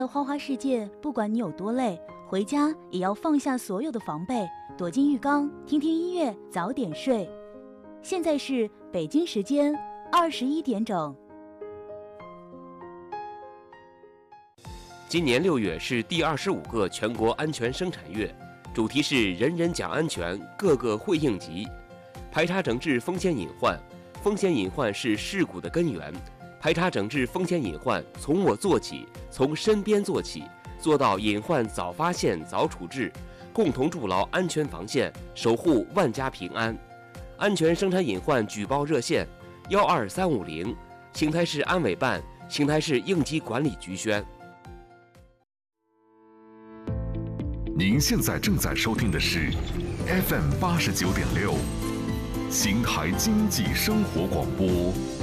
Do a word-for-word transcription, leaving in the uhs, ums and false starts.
花花世界，不管你有多累，回家也要放下所有的防备，躲进浴缸，听听音乐，早点睡。现在是北京时间二十一点整。 今年六月是第二十五个全国安全生产月，主题是人人讲安全，个个会应急。排查整治风险隐患，风险隐患是事故的根源。排查整治风险隐患，从我做起，从身边做起，做到隐患早发现、早处置，共同筑牢安全防线，守护万家平安。安全生产隐患举报热线：幺二三五零，邢台市安委办、邢台市应急管理局宣。 您现在正在收听的是 F M 八十九点六，邢台经济生活广播。